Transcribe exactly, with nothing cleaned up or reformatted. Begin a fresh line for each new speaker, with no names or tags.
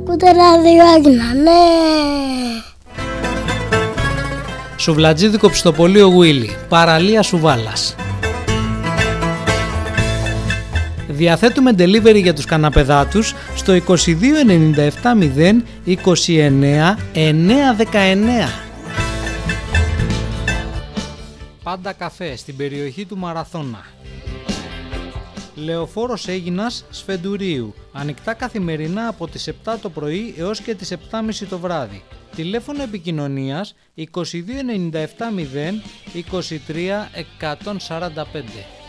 Ακούτε ράδιο Άγινα, ναι.
Σουβλατζίδικο ψητοπολείο Γουίλι, παραλία Σουβάλας. Διαθέτουμε delivery για τους καναπεδάτους στο είκοσι δύο ενενήντα επτά μηδέν είκοσι εννέα εννιακόσια δεκαεννέα. Πάντα καφέ στην περιοχή του Μαραθώνα. Λεωφόρος Αίγινας Σφεντουρίου. Ανοιχτά καθημερινά από τις επτά το πρωί έως και τις επτά και μισή το βράδυ. Τηλέφωνο επικοινωνίας είκοσι δύο ενενήντα επτά μηδέν είκοσι τρία εκατόν σαράντα πέντε.